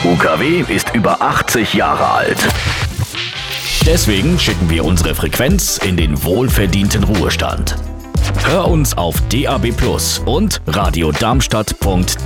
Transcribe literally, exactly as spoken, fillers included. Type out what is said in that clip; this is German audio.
U K W ist über achtzig Jahre alt. Deswegen schicken wir unsere Frequenz in den wohlverdienten Ruhestand. Hör uns auf D A B plus und radiodarmstadt punkt